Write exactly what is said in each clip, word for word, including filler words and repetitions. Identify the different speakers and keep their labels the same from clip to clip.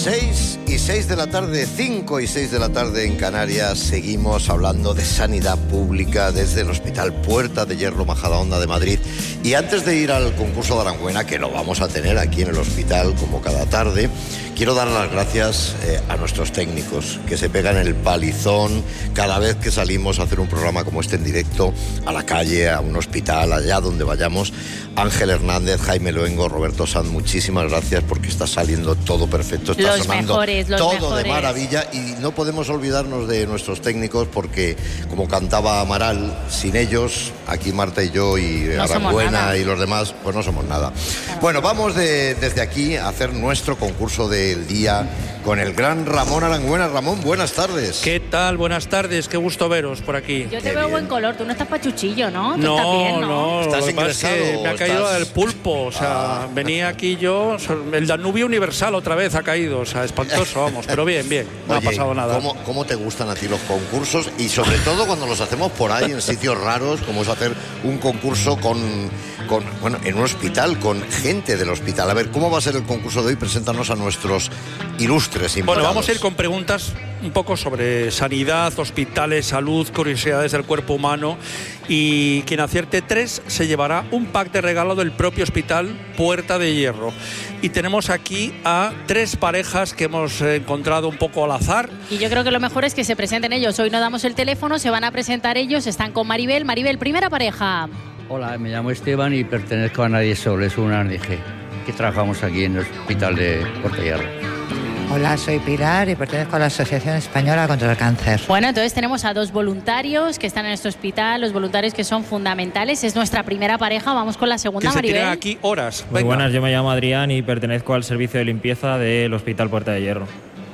Speaker 1: seis y seis de la tarde, cinco y seis de la tarde en Canarias. Seguimos hablando de sanidad pública desde el Hospital Puerta de Hierro Majadahonda de Madrid. Y antes de ir al concurso de Arangüena, que lo vamos a tener aquí en el hospital como cada tarde, quiero dar las gracias eh, a nuestros técnicos que se pegan el palizón cada vez que salimos a hacer un programa como este en directo, a la calle, a un hospital, allá donde vayamos. Ángel Hernández, Jaime Luengo, Roberto Sanz, muchísimas gracias porque está saliendo todo perfecto, está
Speaker 2: los
Speaker 1: sonando
Speaker 2: mejores, los
Speaker 1: todo
Speaker 2: mejores.
Speaker 1: de maravilla, y no podemos olvidarnos de nuestros técnicos porque, como cantaba Amaral, sin ellos, aquí Marta y yo y
Speaker 2: no
Speaker 1: Arangüena y los demás, pues no somos nada. Claro. Bueno, vamos de, desde aquí a hacer nuestro concurso del día con el gran Ramón Arangüena. Ramón, buenas tardes.
Speaker 3: ¿Qué tal? Buenas tardes, qué gusto veros por aquí.
Speaker 2: Yo te
Speaker 1: Qué
Speaker 2: veo
Speaker 1: bien.
Speaker 2: buen color, tú no estás pachuchillo, ¿no? Tú
Speaker 3: No,
Speaker 2: estás bien, ¿no?
Speaker 3: no,
Speaker 1: ¿Estás
Speaker 3: lo que pasa es que
Speaker 1: ingresado
Speaker 3: me ha
Speaker 1: o
Speaker 3: caído
Speaker 1: estás-
Speaker 3: el pulpo, o sea,
Speaker 1: Ah.
Speaker 3: venía aquí yo, el Danubio Universal otra vez ha caído, o sea, espantoso, vamos, pero bien, bien, no
Speaker 1: Oye,
Speaker 3: ha pasado nada.
Speaker 1: ¿cómo, ¿Cómo te gustan a ti los concursos? Y sobre todo cuando los hacemos por ahí, en sitios raros, como es hacer un concurso con, con, bueno, en un hospital, con gente del hospital. A ver, ¿cómo va a ser el concurso de hoy? Preséntanos a nuestros ilustres invitados.
Speaker 3: Bueno, vamos a ir con preguntas un poco sobre sanidad, hospitales, salud, curiosidades del cuerpo humano, y quien acierte tres se llevará un pack de regalo del propio Hospital Puerta de Hierro. Y tenemos aquí a tres parejas que hemos encontrado un poco al azar.
Speaker 2: Y yo creo que lo mejor es que se presenten ellos. Hoy no damos el teléfono, se van a presentar ellos, están con Maribel. Maribel, primera pareja.
Speaker 4: Hola, me llamo Esteban y pertenezco a Nadie Sol, es una O N G que trabajamos aquí en el Hospital de Puerta de Hierro.
Speaker 5: Hola, soy Pilar y pertenezco a la Asociación Española contra el Cáncer.
Speaker 2: Bueno, entonces tenemos a dos voluntarios que están en este hospital, los voluntarios que son fundamentales. Es nuestra primera pareja, vamos con la segunda,
Speaker 3: Que se
Speaker 2: Maribel.
Speaker 3: tiran aquí horas.
Speaker 6: Muy
Speaker 3: Venga.
Speaker 6: buenas, yo me llamo Adrián y pertenezco al servicio de limpieza del Hospital Puerta de Hierro.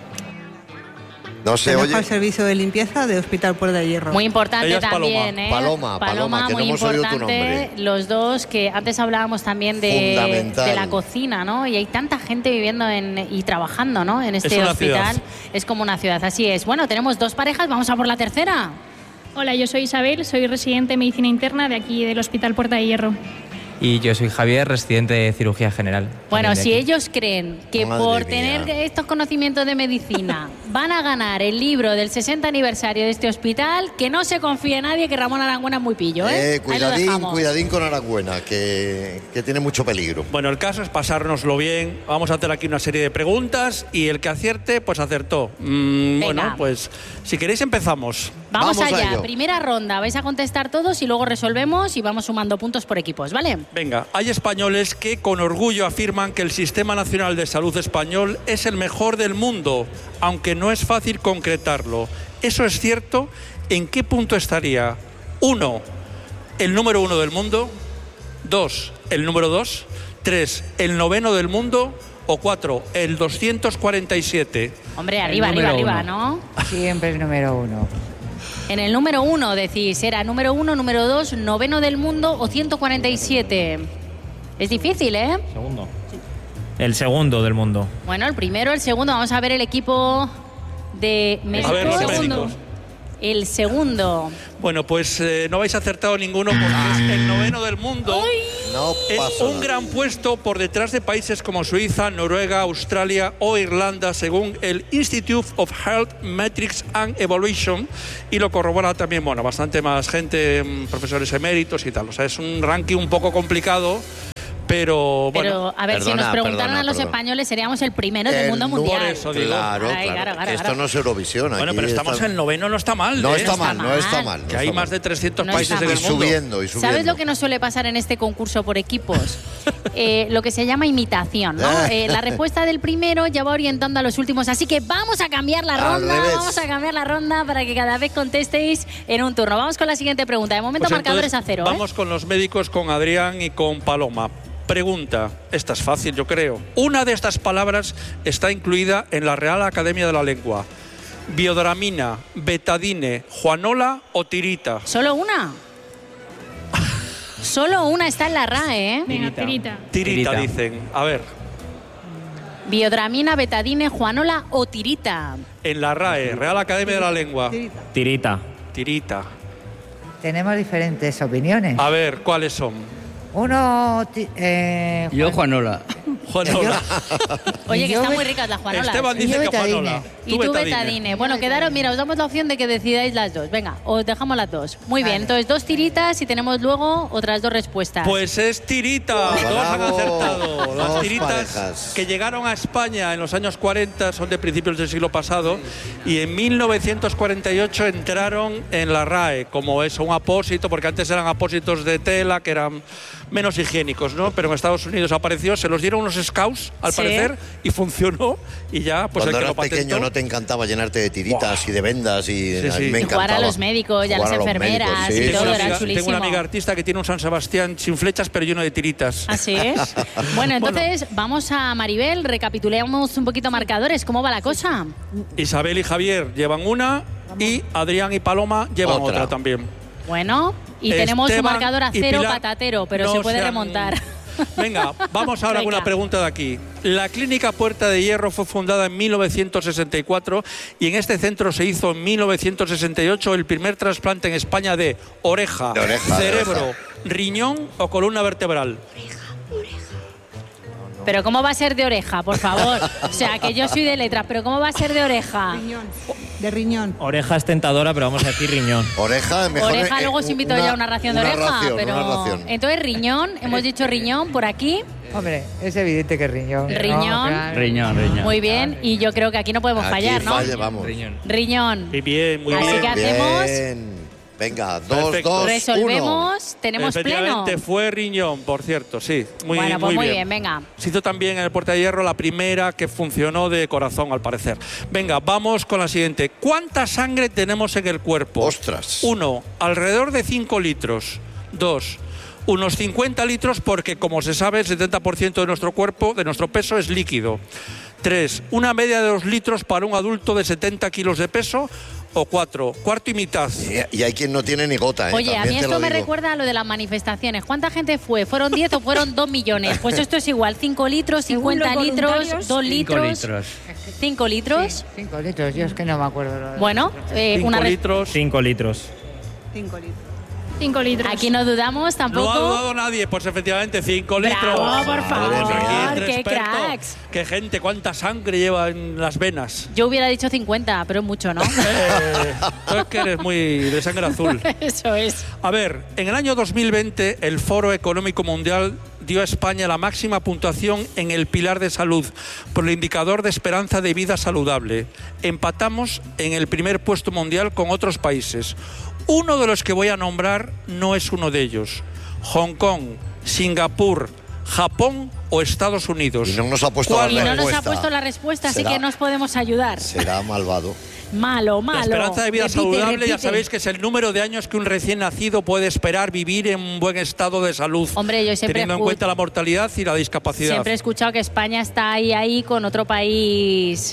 Speaker 1: No se
Speaker 7: Conozco
Speaker 1: oye.
Speaker 7: al servicio de limpieza de Hospital Puerta de Hierro.
Speaker 2: Muy importante
Speaker 3: Ella es
Speaker 2: también,
Speaker 3: Paloma.
Speaker 2: ¿eh?
Speaker 1: Paloma, Paloma, que no
Speaker 2: muy
Speaker 1: hemos oído tu
Speaker 2: importante.
Speaker 1: nombre.
Speaker 2: Los dos, que antes hablábamos también de,
Speaker 1: Fundamental.
Speaker 2: de la cocina, ¿no? Y hay tanta gente viviendo en, y trabajando, ¿no? En este
Speaker 3: Es una
Speaker 2: hospital.
Speaker 3: ciudad.
Speaker 2: Es como una ciudad, así es. Bueno, tenemos dos parejas, vamos a por la tercera.
Speaker 8: Hola, yo soy Isabel, soy residente de medicina interna de aquí del Hospital Puerta de Hierro.
Speaker 9: Y yo soy Javier, residente de cirugía general.
Speaker 2: Bueno,
Speaker 9: también de
Speaker 2: si
Speaker 9: aquí.
Speaker 2: ellos creen que
Speaker 1: Madre
Speaker 2: por
Speaker 1: mía.
Speaker 2: tener estos conocimientos de medicina van a ganar el libro del sesenta aniversario de este hospital, que no se confíe nadie, que Ramón Arangüena es muy pillo, ¿eh?
Speaker 1: Eh,
Speaker 2: Ahí lo
Speaker 1: cuidadín,
Speaker 2: dejamos.
Speaker 1: cuidadín con Arangüena, que, que tiene mucho peligro.
Speaker 3: Bueno, el caso es pasárnoslo bien. Vamos a hacer aquí una serie de preguntas y el que acierte, pues acertó. Mm,
Speaker 2: Venga.
Speaker 3: bueno, pues si queréis empezamos.
Speaker 2: Vamos,
Speaker 1: Vamos a
Speaker 2: allá,
Speaker 1: ello.
Speaker 2: primera ronda, vais a contestar todos y luego resolvemos y vamos sumando puntos por equipos, ¿vale?
Speaker 3: Venga, hay españoles que con orgullo afirman que el Sistema Nacional de Salud español es el mejor del mundo, aunque no es fácil concretarlo. ¿Eso es cierto? ¿En qué punto estaría? Uno, el número uno del mundo. Dos, el número dos. Tres, el noveno del mundo. O cuatro, el doscientos cuarenta y siete.
Speaker 2: Hombre, arriba, arriba,
Speaker 4: número
Speaker 2: arriba,
Speaker 4: uno.
Speaker 2: ¿no?
Speaker 5: Siempre el número uno.
Speaker 2: En el número uno decís, era número uno, número dos, noveno del mundo o ciento cuarenta y siete. Es difícil, ¿eh?
Speaker 6: Segundo. El segundo del mundo.
Speaker 2: Bueno, el primero, el segundo, vamos a ver el equipo de México.
Speaker 3: A ver, los
Speaker 2: El segundo.
Speaker 3: médicos.
Speaker 2: El segundo.
Speaker 3: Bueno, pues eh, no habéis acertado ninguno porque es el noveno del mundo.
Speaker 1: No
Speaker 3: Es
Speaker 1: pasa
Speaker 3: un
Speaker 1: nada.
Speaker 3: gran puesto por detrás de países como Suiza, Noruega, Australia o Irlanda, según el Institute of Health Metrics and Evaluation, y lo corrobora también, bueno, bastante más gente, mm, profesores eméritos y tal. O sea, es un ranking un poco complicado, pero bueno.
Speaker 2: Pero, a ver, si
Speaker 1: perdona,
Speaker 2: nos preguntaran
Speaker 1: perdona,
Speaker 2: a los
Speaker 1: perdona.
Speaker 2: españoles, seríamos el primero del
Speaker 1: El
Speaker 2: mundo
Speaker 1: número-
Speaker 2: mundial.
Speaker 3: Por eso digo.
Speaker 1: Claro,
Speaker 2: Ay,
Speaker 1: claro.
Speaker 2: claro, claro,
Speaker 1: Esto
Speaker 2: claro.
Speaker 1: no es Eurovisión.
Speaker 3: Bueno,
Speaker 1: aquí
Speaker 3: pero estamos
Speaker 1: está-
Speaker 3: en el noveno, no está mal.
Speaker 1: No
Speaker 3: ¿eh?
Speaker 1: está
Speaker 2: está
Speaker 1: mal, no está
Speaker 2: mal.
Speaker 1: mal. no
Speaker 3: Que hay
Speaker 1: está
Speaker 3: más
Speaker 1: mal.
Speaker 3: de trescientos
Speaker 2: No
Speaker 3: países
Speaker 2: está
Speaker 3: en
Speaker 2: mal.
Speaker 3: el
Speaker 1: Y
Speaker 3: mundo.
Speaker 1: subiendo, y subiendo.
Speaker 2: ¿Sabes lo que nos suele pasar en este concurso por equipos? Eh, lo que se llama imitación, ¿no? Eh, la respuesta del primero ya va orientando a los últimos, así que vamos a cambiar la
Speaker 1: Al
Speaker 2: ronda,
Speaker 1: revés.
Speaker 2: vamos a cambiar la ronda para que cada vez contestéis en un turno. Vamos con la siguiente pregunta. De momento
Speaker 3: Pues
Speaker 2: marcadores
Speaker 3: entonces,
Speaker 2: a cero, ¿eh?
Speaker 3: Vamos con los médicos, con Adrián y con Paloma. Pregunta, esta es fácil, yo creo. Una de estas palabras está incluida en la Real Academia de la Lengua. Biodramina, betadine, juanola o tirita.
Speaker 2: ¿Solo una? Solo una está en la R A E, ¿eh?
Speaker 8: Venga, tirita.
Speaker 3: Tirita,
Speaker 9: Tirita.
Speaker 3: dicen. A ver,
Speaker 2: Biodramina, betadine, juanola o tirita.
Speaker 3: en la R A E, Real Academia de la Lengua.
Speaker 6: Tirita.
Speaker 3: Tirita.
Speaker 5: Tenemos diferentes opiniones.
Speaker 3: A ver, ¿cuáles son?
Speaker 5: Uno, ti- eh,
Speaker 4: Yo, Juanola.
Speaker 3: Juanola.
Speaker 2: Oye, que
Speaker 5: Yo
Speaker 2: están
Speaker 5: be-
Speaker 2: muy ricas las juanolas.
Speaker 3: Esteban
Speaker 5: Yo
Speaker 3: dice que
Speaker 5: betadine.
Speaker 3: Juanola.
Speaker 2: Y tú betadine. Bueno, quedaron, mira, os damos la opción de que decidáis las dos. Venga, os dejamos las dos. Muy bien,
Speaker 5: Vale.
Speaker 2: entonces dos tiritas y tenemos luego otras dos respuestas.
Speaker 3: Pues es tirita, dos han
Speaker 1: Bravo.
Speaker 3: acertado. Las
Speaker 1: Dos
Speaker 3: tiritas
Speaker 1: parejas.
Speaker 3: que llegaron a España en los años cuarenta son de principios del siglo pasado y en mil novecientos cuarenta y ocho entraron en la R A E como eso, un apósito, porque antes eran apósitos de tela que eran menos higiénicos, ¿no? Pero en Estados Unidos apareció, se los dieron unos scouts, al
Speaker 2: Sí.
Speaker 3: parecer, y funcionó y ya, pues
Speaker 1: Cuando
Speaker 3: el que
Speaker 1: eras
Speaker 3: lo patentó.
Speaker 1: pequeño no te encantaba llenarte de tiritas
Speaker 3: Buah.
Speaker 1: y de vendas y
Speaker 3: Sí,
Speaker 1: a mí
Speaker 3: sí.
Speaker 1: me
Speaker 2: Y
Speaker 1: encantaba.
Speaker 2: jugar a los médicos y a
Speaker 1: Jugar
Speaker 2: las
Speaker 1: los
Speaker 2: enfermeras
Speaker 1: médicos,
Speaker 2: y
Speaker 1: sí,
Speaker 2: todo,
Speaker 3: Tengo una,
Speaker 2: era
Speaker 3: amiga,
Speaker 2: chulísimo.
Speaker 3: tengo una amiga artista que tiene un San Sebastián sin flechas pero lleno de tiritas.
Speaker 2: Así es. Bueno, entonces vamos a Maribel, recapitulemos un poquito marcadores. ¿Cómo va la cosa?
Speaker 3: Isabel y Javier llevan una y Adrián y Paloma llevan
Speaker 1: Otra.
Speaker 3: otra, también.
Speaker 2: Bueno, y tenemos un
Speaker 3: Esteban
Speaker 2: marcador a
Speaker 3: y
Speaker 2: cero
Speaker 3: Pilar
Speaker 2: patatero, pero
Speaker 3: no
Speaker 2: se puede
Speaker 3: se han-
Speaker 2: remontar.
Speaker 3: Venga, vamos ahora con
Speaker 2: Venga.
Speaker 3: una pregunta de aquí. La Clínica Puerta de Hierro fue fundada en mil novecientos sesenta y cuatro y en este centro se hizo en mil novecientos sesenta y ocho el primer trasplante en España de oreja,
Speaker 1: De oreja, de
Speaker 3: cerebro,
Speaker 1: oreja.
Speaker 3: riñón o columna vertebral.
Speaker 2: Pero ¿cómo va a ser de oreja, por favor? O sea, que yo soy de letras, pero ¿cómo va a ser de oreja?
Speaker 7: Riñón. De riñón.
Speaker 6: Oreja es tentadora, pero vamos a decir riñón.
Speaker 1: Oreja, mejor.
Speaker 2: Oreja,
Speaker 1: eh,
Speaker 2: luego os invito
Speaker 1: una-
Speaker 2: ya a una ración de
Speaker 1: una
Speaker 2: oreja,
Speaker 1: ración,
Speaker 2: pero
Speaker 1: una ración.
Speaker 2: entonces riñón, hemos dicho riñón por aquí,
Speaker 5: Hombre, es evidente que riñón. ¿no?
Speaker 2: Riñón.
Speaker 5: Claro.
Speaker 4: Riñón, riñón.
Speaker 2: muy bien, y yo creo que aquí no podemos
Speaker 1: Aquí
Speaker 2: fallar, ¿no?
Speaker 1: falla, vamos.
Speaker 9: Riñón.
Speaker 2: Riñón.
Speaker 3: Muy bien, muy
Speaker 2: Así
Speaker 3: bien.
Speaker 2: que hacemos,
Speaker 1: Bien. Venga, dos,
Speaker 3: Perfecto.
Speaker 1: dos, uno.
Speaker 2: resolvemos, tenemos pleno.
Speaker 3: Efectivamente, fue riñón, por cierto, sí. Muy,
Speaker 2: Bueno, pues
Speaker 3: muy
Speaker 2: muy
Speaker 3: bien.
Speaker 2: bien, venga.
Speaker 3: Se hizo también en el Puerta de Hierro la primera que funcionó de corazón, al parecer. Venga, vamos con la siguiente. ¿Cuánta sangre tenemos en el cuerpo?
Speaker 1: Ostras.
Speaker 3: Uno, alrededor de cinco litros. Dos, unos cincuenta litros porque, como se sabe, el setenta por ciento de nuestro cuerpo, de nuestro peso, es líquido. Tres, una media de dos litros para un adulto de setenta kilos de peso. O cuatro, cuarto y mitad.
Speaker 1: Y, y hay quien no tiene ni gota, ¿eh?
Speaker 2: Oye, a
Speaker 1: También
Speaker 2: mí
Speaker 1: te
Speaker 2: esto
Speaker 1: lo
Speaker 2: me
Speaker 1: digo.
Speaker 2: recuerda a lo de las manifestaciones. ¿Cuánta gente fue? ¿Fueron diez o fueron dos millones? Pues esto es igual, cinco litros,
Speaker 8: Según
Speaker 2: cincuenta
Speaker 8: los
Speaker 2: litros,
Speaker 8: voluntarios,
Speaker 2: dos
Speaker 4: Cinco
Speaker 2: litros,
Speaker 4: litros.
Speaker 2: cinco litros.
Speaker 5: Cinco litros, yo es que no me acuerdo.
Speaker 2: Bueno, eh,
Speaker 3: Cinco
Speaker 2: una re-
Speaker 3: litros.
Speaker 6: Cinco litros.
Speaker 7: Cinco litros.
Speaker 8: cinco litros.
Speaker 2: Aquí no dudamos
Speaker 3: No ha
Speaker 2: tampoco.
Speaker 3: dudado nadie, pues efectivamente, cinco
Speaker 2: Bravo,
Speaker 3: litros.
Speaker 2: por favor,
Speaker 3: Madre mía,
Speaker 2: qué
Speaker 3: experto.
Speaker 2: cracks.
Speaker 3: Qué gente, cuánta sangre lleva en las venas.
Speaker 2: Yo hubiera dicho cincuenta, pero es mucho, ¿no?
Speaker 3: Eh, tú es que eres muy de sangre azul.
Speaker 2: Eso es.
Speaker 3: A ver, en el año dos mil veinte el Foro Económico Mundial dio a España la máxima puntuación en el pilar de salud por el indicador de esperanza de vida saludable. Empatamos en el primer puesto mundial con otros países. Uno de los que voy a nombrar no es uno de ellos. Hong Kong, Singapur, Japón o Estados Unidos.
Speaker 1: Y no nos ha puesto
Speaker 3: ¿Cuál
Speaker 2: Y
Speaker 1: la
Speaker 2: no nos ha
Speaker 1: respuesta.
Speaker 2: puesto la respuesta, así
Speaker 1: Será-
Speaker 2: que nos podemos ayudar.
Speaker 1: Será malvado.
Speaker 2: Malo, malo.
Speaker 3: La esperanza de vida
Speaker 2: Repite,
Speaker 3: saludable, ya
Speaker 2: repite.
Speaker 3: sabéis que es el número de años que un recién nacido puede esperar vivir en un buen estado de salud.
Speaker 2: Hombre, yo siempre
Speaker 3: teniendo en
Speaker 2: escu-
Speaker 3: cuenta la mortalidad y la discapacidad.
Speaker 2: Siempre he escuchado que España está ahí, ahí con otro país.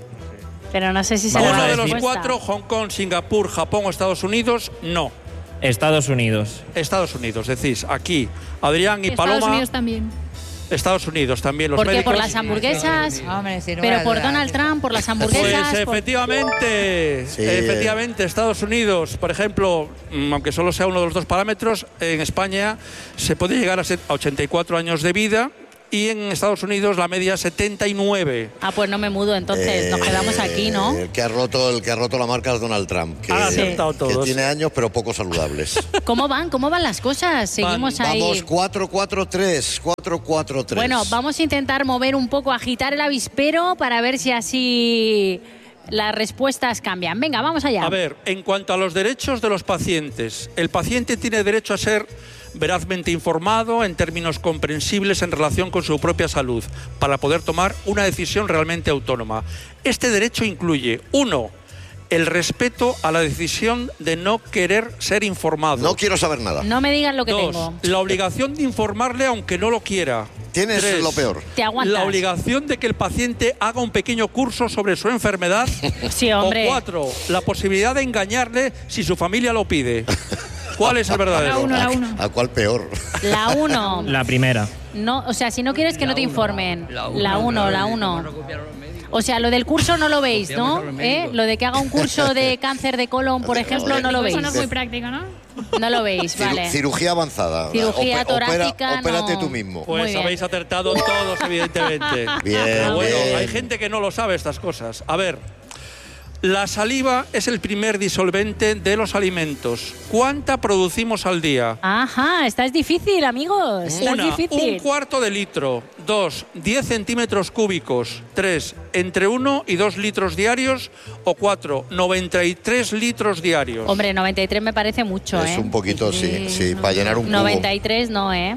Speaker 2: Pero no sé si será
Speaker 3: Uno
Speaker 2: la
Speaker 3: de los
Speaker 2: respuesta.
Speaker 3: cuatro, Hong Kong, Singapur, Japón o Estados Unidos, no.
Speaker 6: Estados Unidos.
Speaker 3: Estados Unidos, decís, aquí, Adrián y
Speaker 8: Estados
Speaker 3: Paloma,
Speaker 8: Unidos también.
Speaker 3: Estados Unidos también, los
Speaker 2: ¿Por qué?
Speaker 3: médicos.
Speaker 2: ¿Por las hamburguesas?
Speaker 5: Hombre, sin lugar
Speaker 2: ¿Pero
Speaker 5: a
Speaker 2: por
Speaker 5: dudas.
Speaker 2: Donald Trump? ¿Por las hamburguesas?
Speaker 3: Pues
Speaker 2: por-
Speaker 3: efectivamente,
Speaker 1: Sí.
Speaker 3: efectivamente, Estados Unidos, por ejemplo, mm, aunque solo sea uno de los dos parámetros, en España se puede llegar a set- a ochenta y cuatro años de vida y en Estados Unidos la media setenta y nueve.
Speaker 2: Ah, pues no me mudo, entonces nos
Speaker 1: Eh,
Speaker 2: quedamos aquí, ¿no?
Speaker 1: El que ha roto, el que ha roto la marca es Donald Trump, que,
Speaker 3: Han acertado
Speaker 1: que
Speaker 3: todos.
Speaker 1: tiene años pero poco saludables.
Speaker 2: ¿Cómo van? ¿Cómo van las cosas? Seguimos ahí.
Speaker 1: Vamos cuatro cuatro tres, cuatro cuatro tres.
Speaker 2: Bueno, vamos a intentar mover un poco, agitar el avispero para ver si así las respuestas cambian. Venga, vamos allá.
Speaker 3: A ver, en cuanto a los derechos de los pacientes, el paciente tiene derecho a ser verazmente informado en términos comprensibles en relación con su propia salud para poder tomar una decisión realmente autónoma. Este derecho incluye, uno, el respeto a la decisión de no querer ser informado.
Speaker 1: No quiero saber nada.
Speaker 2: No me digas lo que
Speaker 3: Dos,
Speaker 2: tengo.
Speaker 3: la obligación de informarle aunque no lo quiera.
Speaker 1: Tienes
Speaker 3: Tres,
Speaker 1: lo peor.
Speaker 2: Te aguantas.
Speaker 3: La obligación de que el paciente haga un pequeño curso sobre su enfermedad.
Speaker 2: Sí, hombre.
Speaker 3: O cuatro, la posibilidad de engañarle si su familia lo pide. ¿Cuál es el verdadero?
Speaker 8: La uno, la uno.
Speaker 1: ¿A cuál peor?
Speaker 2: La uno.
Speaker 6: La primera.
Speaker 2: No, o sea, si no quieres que no te informen.
Speaker 4: La uno,
Speaker 2: La uno, la
Speaker 4: claro,
Speaker 2: uno.
Speaker 4: vamos a copiar a los médicos.
Speaker 2: O sea, lo del curso no lo veis, ¿no?
Speaker 4: Copiamos a los
Speaker 2: ¿Eh?
Speaker 4: médicos.
Speaker 2: Lo de que haga un curso de cáncer de colon, por ejemplo, no lo veis.
Speaker 8: Eso no es muy práctico, ¿no?
Speaker 2: No lo veis,
Speaker 1: Ciru-
Speaker 2: vale.
Speaker 1: Cirugía avanzada.
Speaker 2: Cirugía
Speaker 1: Ope-
Speaker 2: torácica,
Speaker 1: opera- Opérate
Speaker 2: no.
Speaker 1: tú mismo.
Speaker 2: Muy
Speaker 3: Pues
Speaker 2: bien.
Speaker 3: habéis acertado todos, evidentemente.
Speaker 1: Bien,
Speaker 3: Pero bueno,
Speaker 1: bien.
Speaker 3: hay gente que no lo sabe estas cosas. A ver, la saliva es el primer disolvente de los alimentos. ¿Cuánta producimos al día?
Speaker 2: Ajá, esta es difícil, amigos. Esta
Speaker 3: Una,
Speaker 2: es difícil.
Speaker 3: un cuarto de litro. Dos, diez centímetros cúbicos. Tres, entre uno y dos litros diarios. O cuatro, noventa y tres litros diarios.
Speaker 2: Hombre, noventa y tres me parece mucho,
Speaker 1: Es
Speaker 2: ¿eh?
Speaker 1: un poquito, sí, sí, para llenar un cubo.
Speaker 2: noventa y tres no, ¿eh?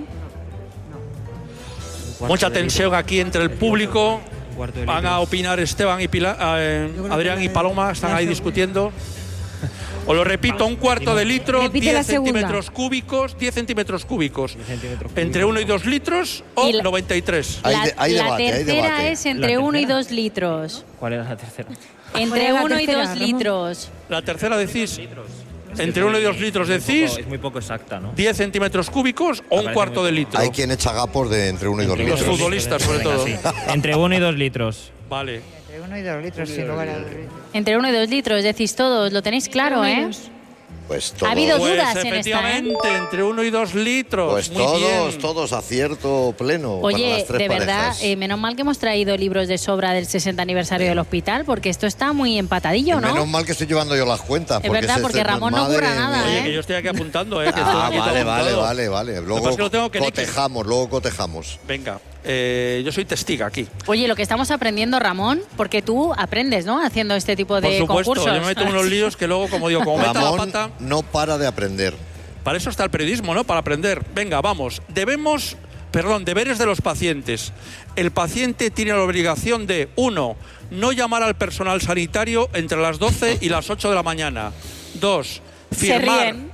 Speaker 3: Mucha tensión aquí entre el público.
Speaker 6: Un cuarto de
Speaker 3: Van
Speaker 6: litro.
Speaker 3: a opinar Esteban y Pila- eh, Adrián y Paloma, están ahí discutiendo. Os lo repito, un cuarto de litro,
Speaker 10: Repite la
Speaker 3: diez
Speaker 10: segunda.
Speaker 3: centímetros cúbicos, diez centímetros cúbicos.
Speaker 6: diez centímetros
Speaker 3: Entre
Speaker 6: cúbicos.
Speaker 3: uno y dos litros o
Speaker 2: Y la-
Speaker 3: noventa y tres.
Speaker 1: Hay
Speaker 2: la
Speaker 1: de- hay
Speaker 2: la
Speaker 1: debate, hay
Speaker 2: tercera
Speaker 1: debate.
Speaker 2: es entre
Speaker 6: ¿La
Speaker 2: uno y
Speaker 6: tercera?
Speaker 2: dos litros.
Speaker 6: ¿Cuál era la tercera?
Speaker 2: Entre
Speaker 10: era la
Speaker 2: uno y
Speaker 10: tercera,
Speaker 2: dos
Speaker 10: Ramón?
Speaker 2: litros.
Speaker 3: La tercera decís, entre uno y dos litros decís,
Speaker 6: Es muy poco exacta, ¿no?
Speaker 3: diez centímetros cúbicos o un
Speaker 6: parece
Speaker 3: cuarto
Speaker 6: muy
Speaker 3: de litro.
Speaker 1: Hay quien echa gapos de entre uno y dos
Speaker 6: Entre
Speaker 3: Los
Speaker 1: litros.
Speaker 3: futbolistas, sobre
Speaker 6: Venga,
Speaker 3: todo.
Speaker 6: sí. Entre uno y dos litros.
Speaker 3: Vale.
Speaker 5: Entre uno y dos litros, sin lugar a dudas.
Speaker 2: Entre uno y dos litros, decís todos. Lo tenéis claro, ¿eh?
Speaker 1: Pues todos.
Speaker 2: Ha habido
Speaker 3: Pues
Speaker 2: dudas en esta, ¿eh?
Speaker 3: efectivamente, entre uno y dos litros.
Speaker 1: Pues
Speaker 3: Muy
Speaker 1: todos,
Speaker 3: bien.
Speaker 1: todos, acierto pleno. para
Speaker 2: Oye,
Speaker 1: las tres
Speaker 2: de verdad,
Speaker 1: parejas.
Speaker 2: eh, menos mal que hemos traído libros de sobra del sesenta aniversario del hospital, porque esto está muy empatadillo, ¿no?
Speaker 1: Menos mal que estoy llevando yo las cuentas.
Speaker 2: Es
Speaker 1: porque
Speaker 2: verdad,
Speaker 1: se-
Speaker 2: porque
Speaker 1: se-
Speaker 2: Ramón no
Speaker 1: madre
Speaker 2: curra nada,
Speaker 1: mía.
Speaker 3: Oye,
Speaker 2: ¿eh?
Speaker 3: que yo estoy aquí apuntando, ¿eh? Que estoy
Speaker 1: Ah,
Speaker 3: aquí todo
Speaker 1: vale, vale,
Speaker 3: apuntado.
Speaker 1: vale, vale.
Speaker 3: pasa
Speaker 1: Luego
Speaker 3: es que lo tengo que leer.
Speaker 1: cotejamos, luego cotejamos.
Speaker 3: Venga, eh, yo soy testiga aquí.
Speaker 2: Oye, lo que estamos aprendiendo, Ramón, porque tú aprendes, ¿no? Haciendo este tipo
Speaker 3: Por
Speaker 2: de
Speaker 3: supuesto,
Speaker 2: concursos.
Speaker 3: yo me meto en unos líos que luego, como digo, como meta la
Speaker 1: Ramón
Speaker 3: pata,
Speaker 1: no para de aprender.
Speaker 3: para eso está el periodismo, ¿no? Para aprender. Venga, vamos. Debemos, perdón, deberes de los pacientes. El paciente tiene la obligación de, uno, no llamar al personal sanitario entre las doce y las ocho de la mañana. Dos,
Speaker 2: Se
Speaker 3: firmar.
Speaker 2: ríen.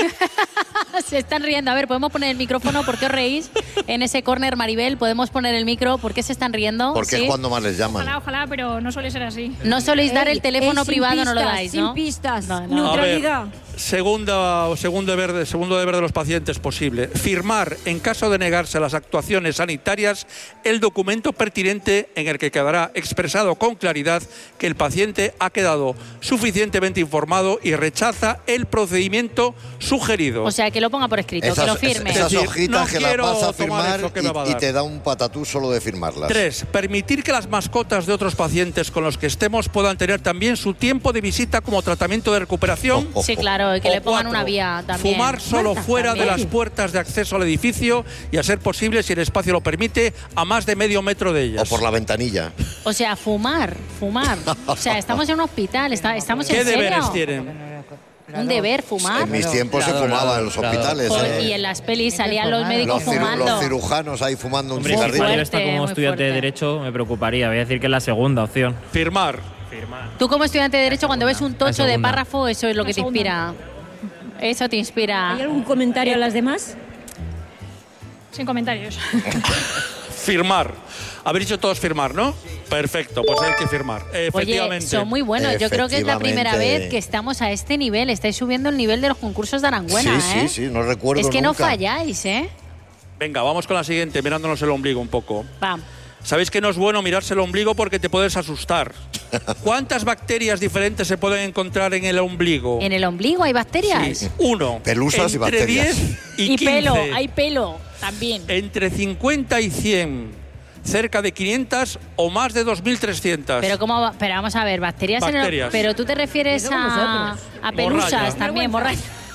Speaker 2: Se están riendo. A ver, ¿podemos poner el micrófono? ¿Por qué os reís? En ese córner, Maribel, ¿podemos poner el micro? ¿Por qué se están riendo?
Speaker 1: Porque
Speaker 2: ¿Sí?
Speaker 1: es cuando más les llaman.
Speaker 8: Ojalá, ojalá, pero no suele ser así.
Speaker 2: No soléis dar
Speaker 10: Ey,
Speaker 2: el teléfono
Speaker 10: ey, sin
Speaker 2: privado, no lo
Speaker 10: pistas,
Speaker 2: dais,
Speaker 10: sin
Speaker 2: ¿no?
Speaker 10: pistas.
Speaker 2: No, no.
Speaker 10: Neutralidad.
Speaker 3: A ver, segunda, segundo, deber de, segundo deber de los pacientes posible. Firmar, en caso de negarse a las actuaciones sanitarias, el documento pertinente en el que quedará expresado con claridad que el paciente ha quedado suficientemente informado y rechaza el procedimiento sugerido.
Speaker 2: O sea, que lo ponga por escrito, que lo firme.
Speaker 1: esas
Speaker 3: Es decir,
Speaker 1: hojitas
Speaker 3: no
Speaker 1: que las
Speaker 3: quiero
Speaker 1: vas a
Speaker 3: tomar
Speaker 1: firmar
Speaker 3: eso que me va a
Speaker 1: y, y
Speaker 3: dar.
Speaker 1: te da un patatú solo de firmarlas.
Speaker 3: Tres, permitir que las mascotas de otros pacientes con los que estemos puedan tener también su tiempo de visita como tratamiento de recuperación.
Speaker 2: Sí, claro, y que
Speaker 3: O
Speaker 2: le pongan
Speaker 3: cuatro,
Speaker 2: una vía también.
Speaker 3: Fumar solo
Speaker 2: Marta,
Speaker 3: fuera de
Speaker 2: también.
Speaker 3: las puertas de acceso al edificio y, a ser posible, si el espacio lo permite, a más de medio metro de ellas.
Speaker 1: O por la ventanilla.
Speaker 2: O sea, fumar, fumar. O sea, estamos en un hospital, está- estamos
Speaker 3: ¿Qué
Speaker 2: en serio.
Speaker 3: deberes tienen?
Speaker 2: Un deber, fumar.
Speaker 1: En mis tiempos se
Speaker 4: Claro,
Speaker 1: fumaba
Speaker 4: claro,
Speaker 1: en los
Speaker 4: claro.
Speaker 1: hospitales.
Speaker 2: Joder,
Speaker 1: ¿eh?
Speaker 2: y en las pelis salían los
Speaker 5: Los
Speaker 2: médicos
Speaker 1: Los, ciru-
Speaker 2: fumando.
Speaker 1: los cirujanos ahí fumando un
Speaker 6: Hombre, si
Speaker 2: Muy
Speaker 1: cigarrillo.
Speaker 6: Javier
Speaker 2: fuerte,
Speaker 6: está como
Speaker 2: muy
Speaker 6: estudiante de
Speaker 2: fuerte.
Speaker 6: Derecho, me preocuparía. Voy a decir que es la segunda opción.
Speaker 3: Firmar.
Speaker 2: Tú como estudiante de Derecho, cuando ves un tocho de
Speaker 6: segunda.
Speaker 2: párrafo, eso es lo que te inspira. Eso te inspira.
Speaker 10: ¿Hay algún comentario a las demás?
Speaker 8: Sin comentarios.
Speaker 3: Firmar. Habéis dicho todos firmar, ¿no? Perfecto, pues hay que firmar.
Speaker 2: Oye,
Speaker 3: Efectivamente.
Speaker 2: son muy buenos. Yo creo que es la primera
Speaker 1: Efectivamente.
Speaker 2: vez que estamos a este nivel. Estáis subiendo el nivel de los concursos de Aranguena,
Speaker 1: Sí,
Speaker 2: ¿eh?
Speaker 1: sí, sí, no recuerdo
Speaker 2: Es que no
Speaker 1: nunca.
Speaker 2: falláis, ¿eh?
Speaker 3: Venga, vamos con la siguiente, mirándonos el ombligo un poco.
Speaker 2: Va.
Speaker 3: Sabéis que no es bueno mirarse el ombligo porque te puedes asustar. ¿Cuántas bacterias diferentes se pueden encontrar en el ombligo?
Speaker 2: ¿En el ombligo hay bacterias?
Speaker 3: Sí, uno.
Speaker 1: Pelusas y
Speaker 3: entre
Speaker 1: bacterias.
Speaker 3: diez y,
Speaker 2: Y
Speaker 3: quince.
Speaker 2: pelo, hay pelo también.
Speaker 3: Entre cincuenta y cien. Cerca de quinientas o más de dos mil trescientas.
Speaker 2: Pero cómo va- pero vamos a ver, bacterias, en el-
Speaker 3: Bacterias.
Speaker 2: pero tú te refieres
Speaker 10: Eso
Speaker 2: a,
Speaker 10: nosotros.
Speaker 2: a pelusas
Speaker 3: Morralla.
Speaker 2: también, morralla.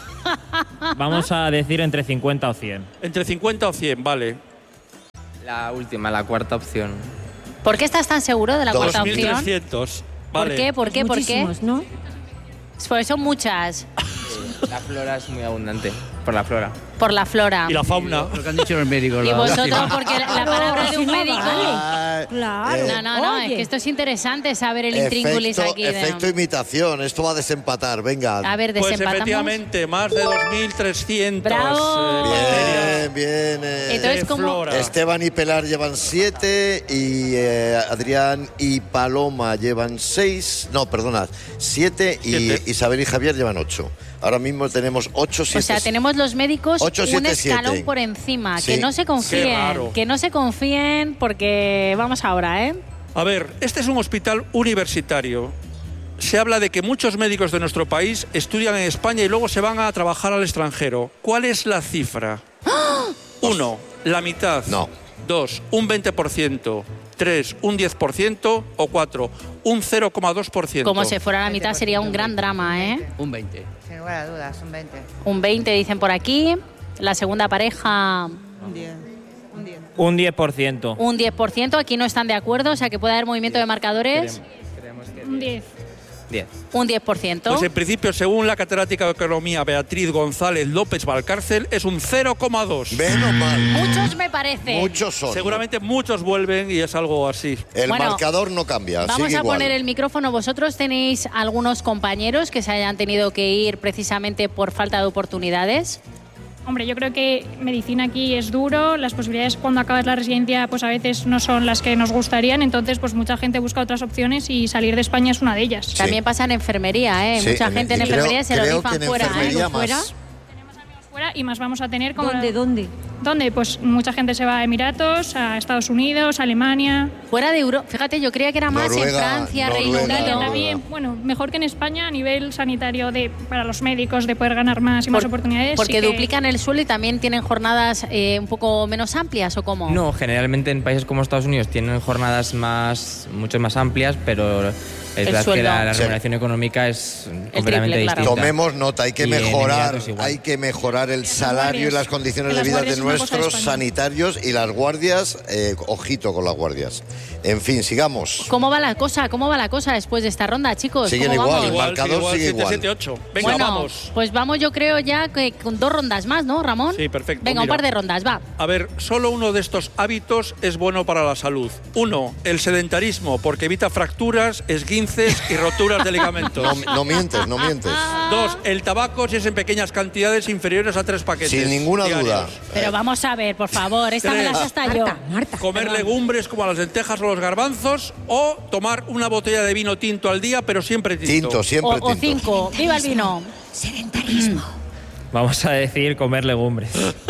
Speaker 6: Vamos a decir entre cincuenta o cien.
Speaker 3: Entre cincuenta o cien, vale.
Speaker 9: La última, la cuarta opción.
Speaker 2: ¿Por qué estás tan seguro de la cuarta
Speaker 3: dos mil
Speaker 2: opción?
Speaker 3: trescientos.
Speaker 2: ¿Por
Speaker 3: Vale.
Speaker 2: qué? ¿Por qué? ¿Por qué?
Speaker 10: Muchísimos, ¿no?
Speaker 2: Pues son muchas.
Speaker 9: La flora es muy abundante, por la flora.
Speaker 2: Por la flora.
Speaker 3: Y la fauna.
Speaker 4: Lo que han dicho los médicos.
Speaker 2: Y
Speaker 4: la-
Speaker 2: vosotros, porque la, la palabra de
Speaker 10: si
Speaker 2: un
Speaker 10: no
Speaker 2: médico.
Speaker 10: vale.
Speaker 1: Ah,
Speaker 10: Claro.
Speaker 1: eh,
Speaker 2: No, no, no, es
Speaker 10: Oye.
Speaker 2: que esto es interesante saber el intríngulis
Speaker 1: efecto,
Speaker 2: aquí. de-
Speaker 1: efecto imitación. Esto va a desempatar. Venga.
Speaker 2: A ver,
Speaker 3: Pues
Speaker 2: desempatamos.
Speaker 3: efectivamente, más de dos mil trescientas.
Speaker 2: ¡Bravo!
Speaker 3: bacterias
Speaker 1: Bien, bien. eh.
Speaker 2: Entonces,
Speaker 3: de
Speaker 2: ¿cómo-
Speaker 3: flora.
Speaker 1: Esteban y Pelar llevan siete y eh, Adrián y Paloma llevan seis. No, perdona, siete y
Speaker 3: Siete.
Speaker 1: Isabel y Javier llevan ocho. Ahora mismo tenemos ocho, siete.
Speaker 2: O sea, tenemos los médicos
Speaker 1: Ocho,
Speaker 2: un
Speaker 1: siete,
Speaker 2: escalón
Speaker 1: siete.
Speaker 2: por encima.
Speaker 1: Sí.
Speaker 2: Que no se
Speaker 3: Qué
Speaker 2: confíen.
Speaker 3: raro.
Speaker 2: Que no se confíen porque vamos ahora, ¿eh?
Speaker 3: A ver, este es un hospital universitario. se habla de que muchos médicos de nuestro país estudian en España y luego se van a trabajar al extranjero. ¿Cuál es la cifra? Uno, la mitad.
Speaker 1: No.
Speaker 3: Dos, un veinte por ciento. Tres, un diez por ciento. O cuatro, un cero coma dos por ciento.
Speaker 2: Como se fuera la mitad sería un gran drama, ¿eh?
Speaker 4: Un veinte.
Speaker 5: Sin lugar a dudas, un veinte.
Speaker 2: Un veinte dicen por aquí. La segunda pareja,
Speaker 7: Un diez. Un diez.
Speaker 6: Un diez por ciento.
Speaker 2: un diez por ciento. Aquí no están de acuerdo, o sea que puede haber movimiento de marcadores.
Speaker 8: Un diez.
Speaker 9: diez.
Speaker 2: Un diez por ciento.
Speaker 3: Pues en principio, según la catedrática de Economía Beatriz González López Valcárcel, es un cero coma dos.
Speaker 1: Menos mal.
Speaker 2: Muchos me parece.
Speaker 1: Muchos son.
Speaker 3: Seguramente muchos vuelven y es algo así.
Speaker 1: El
Speaker 2: Bueno,
Speaker 1: marcador no cambia,
Speaker 2: Vamos
Speaker 1: sigue
Speaker 2: a
Speaker 1: igual.
Speaker 2: poner el micrófono. ¿Vosotros tenéis algunos compañeros que se hayan tenido que ir precisamente por falta de oportunidades?
Speaker 8: Hombre, yo creo que medicina aquí es duro, las posibilidades cuando acabas la residencia pues a veces no son las que nos gustarían, entonces pues mucha gente busca otras opciones y salir de España es una de ellas.
Speaker 1: Sí.
Speaker 2: También pasa en enfermería, ¿eh?
Speaker 1: Sí,
Speaker 2: Mucha
Speaker 1: en-
Speaker 2: gente en
Speaker 1: y creo-
Speaker 2: enfermería se lo
Speaker 1: creo
Speaker 2: rifan
Speaker 1: que en
Speaker 2: fuera,
Speaker 1: enfermería
Speaker 2: ¿eh?
Speaker 1: más.
Speaker 2: Fuera.
Speaker 8: Fuera y más vamos a tener como...
Speaker 7: ¿Dónde, dónde?
Speaker 8: ¿Dónde? Pues mucha gente se va a Emiratos, a Estados Unidos, a Alemania.
Speaker 2: Fuera de Europa. Fíjate, yo creía que era más
Speaker 1: Noruega,
Speaker 2: en Francia, Reino
Speaker 1: Noruega,
Speaker 2: Unido.
Speaker 1: Noruega.
Speaker 8: También, bueno, mejor que en España a nivel sanitario de para los médicos de poder ganar más y más
Speaker 2: Por-
Speaker 8: oportunidades.
Speaker 2: Porque
Speaker 8: sí que-
Speaker 2: duplican el suelo y también tienen jornadas eh, un poco menos amplias, ¿o cómo?
Speaker 9: No, generalmente en países como Estados Unidos tienen jornadas más, mucho más amplias, pero es
Speaker 2: El
Speaker 9: verdad que
Speaker 2: sueldo.
Speaker 9: la, la
Speaker 1: Sí.
Speaker 9: remuneración económica es completamente
Speaker 2: triple, claro.
Speaker 9: distinta.
Speaker 1: Tomemos nota, hay que
Speaker 9: Y en
Speaker 1: mejorar,
Speaker 9: Emiratos igual.
Speaker 1: hay que mejorar el salario y
Speaker 8: guardias.
Speaker 1: las condiciones
Speaker 8: En
Speaker 1: de
Speaker 8: las
Speaker 1: vida de
Speaker 8: guardias es una cosa de
Speaker 1: nuestros
Speaker 8: España.
Speaker 1: sanitarios y las guardias, eh, ojito con las guardias. En fin, sigamos.
Speaker 2: ¿Cómo va la cosa? ¿Cómo va la cosa después de esta ronda, chicos?
Speaker 1: Siguen
Speaker 2: ¿Cómo
Speaker 1: igual,
Speaker 2: vamos?
Speaker 1: el
Speaker 3: Igual,
Speaker 1: marcador
Speaker 3: igual,
Speaker 1: sigue
Speaker 3: siete,
Speaker 1: igual.
Speaker 3: siete, ocho. Venga,
Speaker 2: Bueno,
Speaker 3: vamos.
Speaker 2: pues vamos yo creo ya que con dos rondas más, ¿no, Ramón?
Speaker 3: Sí, perfecto.
Speaker 2: Venga, un
Speaker 3: Mira.
Speaker 2: par de rondas, va.
Speaker 3: A ver, solo uno de estos hábitos es bueno para la salud. Uno, el sedentarismo, porque evita fracturas, esguinces y roturas de ligamentos.
Speaker 1: No, no mientes, no mientes.
Speaker 3: Dos, el tabaco si es en pequeñas cantidades inferiores a tres paquetes.
Speaker 1: Sin ninguna
Speaker 3: diarios.
Speaker 1: duda.
Speaker 2: Pero vamos a ver, por favor, esta me la sé hasta yo.
Speaker 7: Marta, Marta.
Speaker 3: Comer legumbres como las lentejas o los garbanzos o tomar una botella de vino tinto al día, pero siempre tinto.
Speaker 1: Tinto,
Speaker 2: O,
Speaker 1: siempre
Speaker 2: o
Speaker 1: tinto.
Speaker 2: cinco. ¡Viva el vino!
Speaker 7: Sedentarismo.
Speaker 6: Vamos a decir comer legumbres.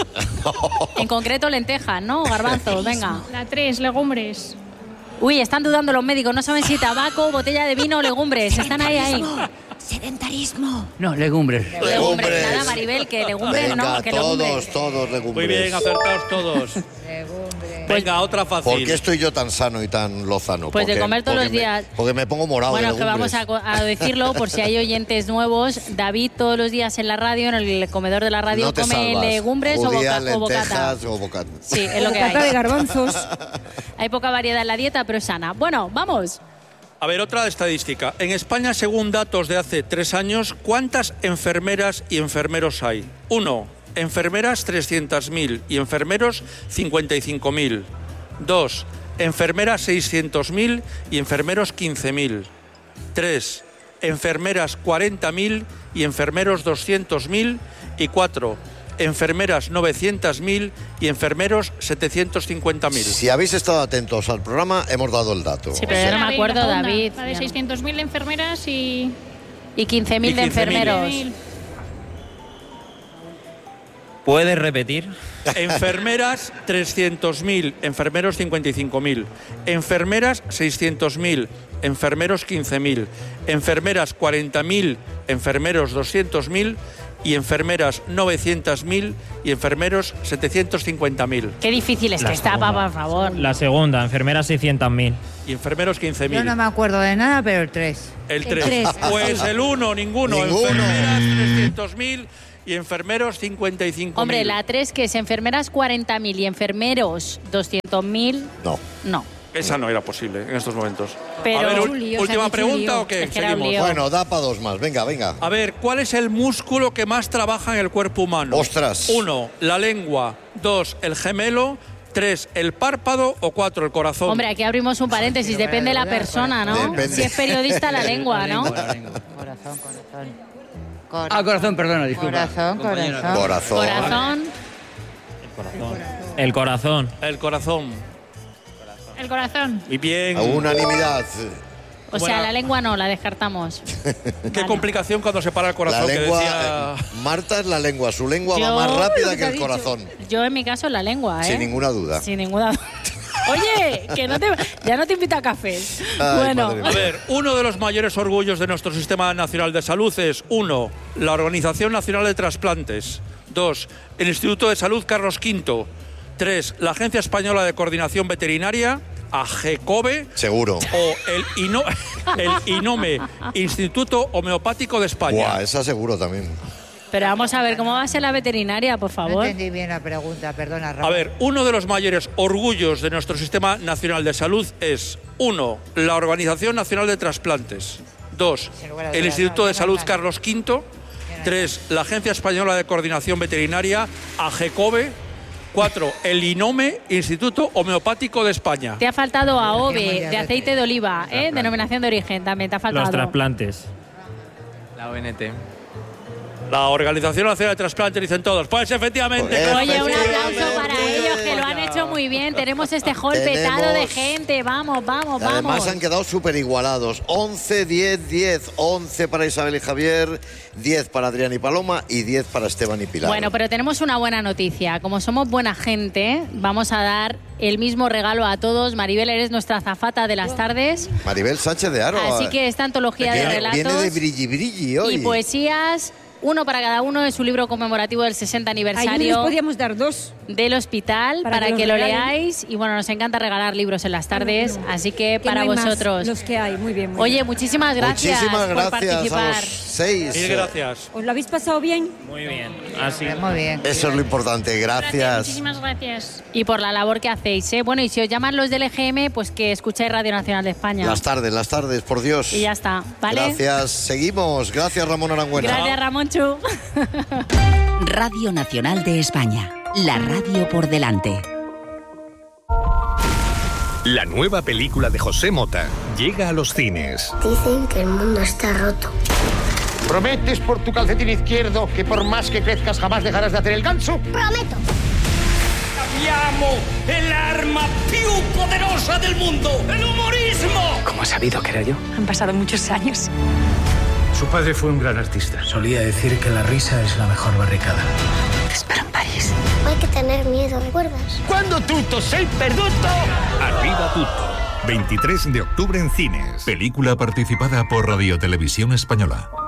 Speaker 2: En concreto lentejas, ¿no? Garbanzos, venga.
Speaker 8: La tres, legumbres.
Speaker 2: Uy, están dudando los médicos, no saben si tabaco, botella de vino o legumbres. Están ahí, ahí.
Speaker 7: Sedentarismo.
Speaker 4: No, legumbres.
Speaker 2: Legumbres,
Speaker 1: Legumbres.
Speaker 2: nada, Maribel, que legumbres
Speaker 1: Venga,
Speaker 2: no, que legumbres.
Speaker 1: todos, todos
Speaker 3: Muy
Speaker 1: legumbres.
Speaker 3: bien, acertados todos. Venga, otra fácil.
Speaker 1: ¿Por qué estoy yo tan sano y tan lozano?
Speaker 2: Pues de
Speaker 1: Porque-
Speaker 2: comer todos
Speaker 1: porque
Speaker 2: los
Speaker 1: me-
Speaker 2: días.
Speaker 1: porque me pongo morado
Speaker 2: Bueno,
Speaker 1: de
Speaker 2: que vamos a,
Speaker 1: legumbres.
Speaker 2: co- a decirlo por si hay oyentes nuevos. David todos los días en la radio, en el comedor de la radio,
Speaker 1: No te
Speaker 2: come
Speaker 1: salvas.
Speaker 2: legumbres o,
Speaker 1: Judía,
Speaker 2: boca- o bocata.
Speaker 1: lentejas o bocata.
Speaker 2: Sí, es lo que
Speaker 7: Bocata de
Speaker 2: hay.
Speaker 7: garbanzos.
Speaker 2: Hay poca variedad en la dieta, pero es sana. Bueno, vamos.
Speaker 3: A ver, otra estadística. En España, según datos de hace tres años, ¿cuántas enfermeras y enfermeros hay? Uno, enfermeras trescientos mil y enfermeros cincuenta y cinco mil. Dos, enfermeras seiscientos mil y enfermeros quince mil. Tres, enfermeras cuarenta mil y enfermeros doscientos mil. Y cuatro, enfermeras novecientos mil y enfermeros setecientos cincuenta mil.
Speaker 1: Si habéis estado atentos al programa, hemos dado el dato.
Speaker 2: Sí, pero yo no
Speaker 8: La
Speaker 2: me
Speaker 8: de
Speaker 2: acuerdo,
Speaker 8: Irafonda,
Speaker 2: David.
Speaker 8: La de seiscientos mil enfermeras y...
Speaker 2: Y quince mil
Speaker 3: Y
Speaker 2: de
Speaker 3: quince mil.
Speaker 2: enfermeros.
Speaker 6: ¿Puedes repetir?
Speaker 3: Enfermeras trescientos mil, enfermeros cincuenta y cinco mil. Enfermeras seiscientos mil, enfermeros quince mil. Enfermeras cuarenta mil, enfermeros doscientos mil. Y enfermeras novecientos mil y enfermeros setecientos cincuenta mil.
Speaker 2: Qué difícil es que
Speaker 6: La
Speaker 2: está,
Speaker 6: segunda.
Speaker 2: pa, por favor.
Speaker 6: La segunda, enfermeras seiscientos mil.
Speaker 3: Y enfermeros quince
Speaker 5: Yo
Speaker 3: mil.
Speaker 5: no me acuerdo de nada, pero el tres.
Speaker 3: El
Speaker 7: El
Speaker 3: tres.
Speaker 7: tres.
Speaker 3: Pues el uno, ninguno.
Speaker 1: Ninguno.
Speaker 3: Enfermeras trescientos mil y enfermeros cincuenta y cinco mil.
Speaker 2: Hombre, la tres que es enfermeras cuarenta mil y enfermeros doscientos mil,
Speaker 1: No.
Speaker 2: no.
Speaker 3: Esa no era posible en estos momentos.
Speaker 2: Pero-
Speaker 3: A ver,
Speaker 2: Un
Speaker 3: ul-
Speaker 7: lío,
Speaker 3: última
Speaker 7: se ha hecho un
Speaker 3: pregunta
Speaker 7: lío.
Speaker 3: o qué?
Speaker 2: Es que era un
Speaker 3: Seguimos.
Speaker 2: lío.
Speaker 1: Bueno, da para dos más. Venga, venga.
Speaker 3: A ver, ¿cuál es el músculo que más trabaja en el cuerpo humano?
Speaker 1: Ostras.
Speaker 3: Uno, la lengua. Dos, el gemelo. Tres, el párpado. O cuatro, el corazón.
Speaker 2: Hombre, aquí abrimos un paréntesis, depende de la persona, ¿no?
Speaker 1: Depende.
Speaker 2: Si es periodista, la lengua, ¿no?
Speaker 4: La lengua.
Speaker 5: Corazón, corazón.
Speaker 4: Ah, corazón, perdona, disculpa.
Speaker 5: Corazón,
Speaker 4: compañero.
Speaker 5: corazón.
Speaker 1: Corazón.
Speaker 2: Corazón,
Speaker 6: El corazón.
Speaker 3: El corazón.
Speaker 8: El corazón.
Speaker 3: Y bien.
Speaker 1: A unanimidad.
Speaker 2: o sea, la lengua no, la descartamos.
Speaker 3: Qué
Speaker 2: Vale.
Speaker 3: complicación cuando se para el
Speaker 1: La
Speaker 3: corazón.
Speaker 1: lengua.
Speaker 3: que decía...
Speaker 1: eh, Marta es la lengua. Su lengua
Speaker 2: Yo-
Speaker 1: va más rápida
Speaker 7: lo que
Speaker 1: que
Speaker 7: ha
Speaker 1: el
Speaker 7: dicho.
Speaker 1: corazón.
Speaker 2: Yo en mi caso la lengua, ¿eh?
Speaker 1: Sin ninguna duda.
Speaker 2: Sin ninguna duda. Oye, que no te, ya no te invito a café.
Speaker 1: Ay,
Speaker 2: bueno,
Speaker 1: madre mía.
Speaker 3: A ver, uno de los mayores orgullos de nuestro Sistema Nacional de Salud es, uno, la Organización Nacional de Trasplantes. Dos, el Instituto de Salud Carlos quinto. Tres, la Agencia Española de Coordinación Veterinaria, AGECOVE.
Speaker 1: Seguro.
Speaker 3: O el, INO, el INOME, Instituto Homeopático de España.
Speaker 1: Buah, esa seguro también.
Speaker 2: pero vamos a ver, ¿cómo va a ser la veterinaria, por
Speaker 5: No
Speaker 2: favor?
Speaker 5: entendí bien la pregunta, perdona, Ramón.
Speaker 3: A ver, uno de los mayores orgullos de nuestro Sistema Nacional de Salud es, uno, la Organización Nacional de Trasplantes. Dos,
Speaker 5: Sin lugar a
Speaker 3: el
Speaker 5: dudas,
Speaker 3: Instituto
Speaker 5: no,
Speaker 3: de
Speaker 5: no,
Speaker 3: Salud
Speaker 5: no.
Speaker 3: Carlos quinto. Tres, la Agencia Española de Coordinación Veterinaria, AGECOVE. Cuatro, el INOME, Instituto Homeopático de España.
Speaker 2: Te ha faltado A O B E,
Speaker 5: Mundial
Speaker 2: de
Speaker 5: de
Speaker 2: aceite de oliva, ¿eh? Denominación de origen, también te ha faltado.
Speaker 6: Los trasplantes.
Speaker 9: La O N T.
Speaker 3: La Organización Nacional de Trasplantes, dicen todos. Pues efectivamente.
Speaker 1: Pues,
Speaker 3: claro
Speaker 2: Oye,
Speaker 3: que
Speaker 2: un
Speaker 3: sí.
Speaker 2: aplauso para ellos, que lo han hecho muy bien. Tenemos este hall petado de
Speaker 1: Tenemos-
Speaker 2: gente. Vamos, vamos,
Speaker 1: Y además
Speaker 2: vamos.
Speaker 1: han quedado súper igualados. once, diez, diez. once para Isabel y Javier, diez para Adrián y Paloma y diez para Esteban y Pilar.
Speaker 2: Bueno, pero tenemos una buena noticia. Como somos buena gente, vamos a dar el mismo regalo a todos. Maribel, eres nuestra azafata de las tardes.
Speaker 1: Maribel Sánchez de Aro.
Speaker 2: Así que esta antología de
Speaker 1: viene,
Speaker 2: relatos
Speaker 1: viene de brilli brilli hoy.
Speaker 2: y poesías, uno para cada uno de su libro conmemorativo del sesenta
Speaker 7: Ahí les
Speaker 2: aniversario
Speaker 7: podríamos dar dos.
Speaker 2: del hospital
Speaker 7: Para
Speaker 2: para,
Speaker 7: que
Speaker 2: que,
Speaker 7: los
Speaker 2: lo
Speaker 7: regalen.
Speaker 2: leáis. Y bueno, nos encanta regalar libros en las tardes,
Speaker 7: Bueno,
Speaker 2: así que
Speaker 7: Que
Speaker 2: para
Speaker 7: no hay más,
Speaker 2: vosotros.
Speaker 7: los que hay, muy bien. Muy
Speaker 2: Oye,
Speaker 7: bien.
Speaker 2: muchísimas gracias,
Speaker 1: Muchísimas
Speaker 2: por
Speaker 1: gracias a
Speaker 2: participar.
Speaker 1: los seis.
Speaker 3: Mil gracias.
Speaker 7: ¿Os lo habéis pasado bien?
Speaker 6: Muy bien. Así.
Speaker 5: Muy bien.
Speaker 1: Eso es lo importante. Gracias.
Speaker 8: Muchísimas gracias.
Speaker 2: Y por la labor que hacéis, ¿eh? Bueno, y si os llaman los del E G M, pues que escuchéis Radio Nacional de España.
Speaker 1: Las tardes, las tardes, por Dios.
Speaker 2: Y ya está, ¿vale?
Speaker 1: Gracias. Seguimos. Gracias, Ramón Arangüena.
Speaker 2: Gracias, Ramón Chu.
Speaker 10: Radio Nacional de España. La radio por delante.
Speaker 11: La nueva película de José Mota llega a los cines.
Speaker 12: Dicen que el mundo está roto.
Speaker 13: ¿Prometes por tu calcetín izquierdo que por más que crezcas jamás dejarás de hacer el ganso?
Speaker 12: Prometo.
Speaker 14: Abbiamo el arma più poderosa del mundo, el humorismo.
Speaker 15: ¿Cómo has sabido que era yo?
Speaker 7: Han pasado muchos años.
Speaker 16: Su padre fue un gran artista. Solía decir que la risa es la mejor barricada.
Speaker 12: Te espero en París. No hay que tener miedo, ¿recuerdas?
Speaker 13: Cuando tutto sei perduto.
Speaker 11: Arriba tutto. veintitrés de octubre en cines.
Speaker 17: Película participada por Radio Televisión Española.